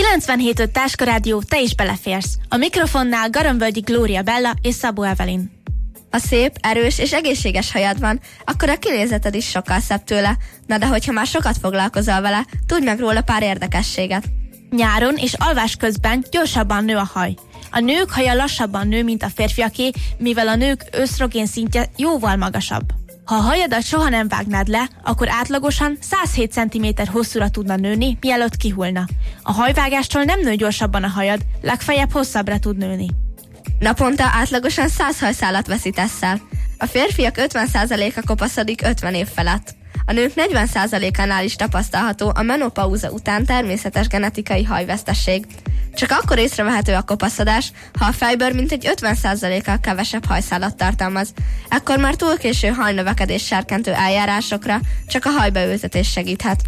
97.5 Táska Rádió, te is beleférsz. A mikrofonnál Garamvölgyi Glória Bella és Szabó Evelyn. Ha szép, erős és egészséges hajad van, akkor a kinézeted is sokkal szebb tőle. Na de hogyha már sokat foglalkozol vele, tudj meg róla pár érdekességet. Nyáron és alvás közben gyorsabban nő a haj. A nők haja lassabban nő, mint a férfiaké, mivel a nők ösztrogén szintje jóval magasabb. Ha a hajadat soha nem vágnád le, akkor átlagosan 107 cm hosszúra tudna nőni, mielőtt kihullna. A hajvágástól nem nő gyorsabban a hajad, legfeljebb hosszabbra tud nőni. Naponta átlagosan 100 hajszálat veszítesz el. A férfiak 50%-a kopaszodik 50 év felett. A nők 40%-ánál is tapasztalható a menopauza után természetes genetikai hajvesztesség. Csak akkor észrevehető a kopaszodás, ha a fejbőr mintegy 50%-kal kevesebb hajszálat tartalmaz. Ekkor már túl késő hajnövekedés serkentő eljárásokra, csak a hajbeültetés segíthet.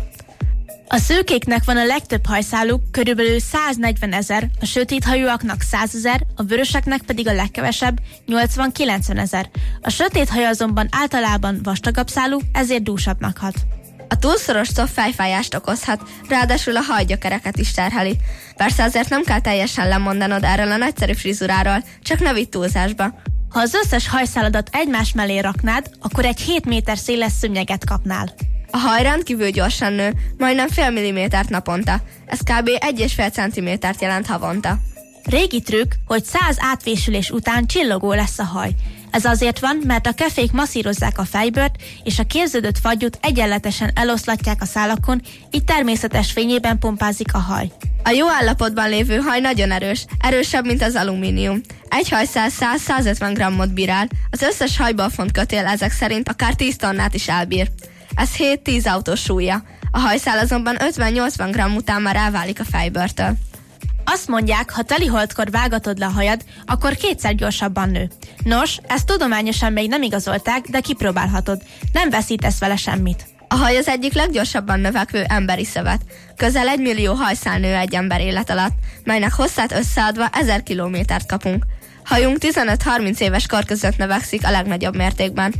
A szőkéknek van a legtöbb hajszáluk, körülbelül 140 000, a sötéthajúaknak 100 000, a vöröseknek pedig a legkevesebb, 80-90 000. A sötét haj azonban általában vastagabb szálú, ezért dúsabbnak hat. A túlszoros coff fejfájást okozhat, ráadásul a hajgyökereket is terheli. Persze azért nem kell teljesen lemondanod erről a nagyszerű frizuráról, csak ne vidd túlzásba. Ha az összes hajszáladat egymás mellé raknád, akkor egy 7 méter széles szőnyeget kapnál. A haj rendkívül gyorsan nő, majdnem fél millimétert naponta. Ez kb. 1,5 centimétert jelent havonta. Régi trükk, hogy 100 átvésülés után csillogó lesz a haj. Ez azért van, mert a kefék masszírozzák a fejbőrt, és a képződött fagyút egyenletesen eloszlatják a szálakon, így természetes fényében pompázik a haj. A jó állapotban lévő haj nagyon erős, erősebb, mint az alumínium. Egy hajszál 100-150 grammot bír. Az összes hajból font kötél ezek szerint akár 10 tonnát is elbír. Ez 7-10 autós súlya. A hajszál azonban 50-80 gramm után már elválik a fejbőrtől. Azt mondják, ha teliholdkor vágatod le a hajad, akkor 2-szer gyorsabban nő. Nos, ezt tudományosan még nem igazolták, de kipróbálhatod. Nem veszítesz vele semmit. A haj az egyik leggyorsabban növekvő emberi szövet. Közel 1 millió hajszál nő egy ember élet alatt, melynek hosszát összeadva 1000 kilométert kapunk. Hajunk 15-30 éves kor között növekszik a legnagyobb mértékben.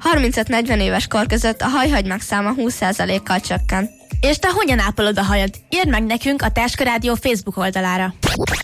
35-40 éves kor között a hajhagymák száma 20%-kal csökken. És te hogyan ápolod a hajad? Írd meg nekünk a Táska Rádió Facebook oldalára.